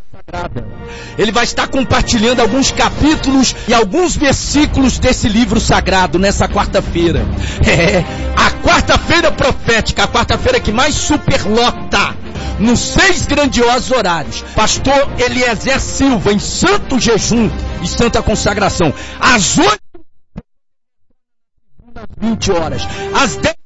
sagrada. Ele vai estar compartilhando alguns capítulos e alguns versículos desse livro sagrado nessa quarta-feira. A quarta-feira profética, a quarta-feira que mais superlota nos 6 grandiosos horários. Pastor Eliezer Silva, em santo jejum e santa consagração, às 8h, às 20 horas, às 10